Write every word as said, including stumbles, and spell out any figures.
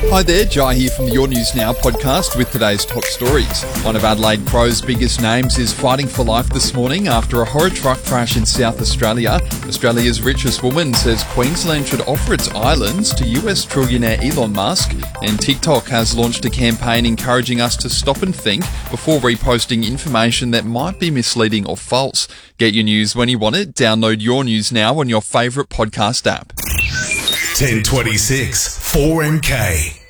Hi there, Jai here from the Your News Now podcast with today's top stories. One of Adelaide Crowe's biggest names is fighting for life this morning after a horror truck crash in South Australia. Australia's richest woman says Queensland should offer its islands to U S trillionaire Elon Musk. And TikTok has launched a campaign encouraging us to stop and think before reposting information that might be misleading or false. Get your news when you want it. Download Your News Now on your favourite podcast app. ten twenty-six four M K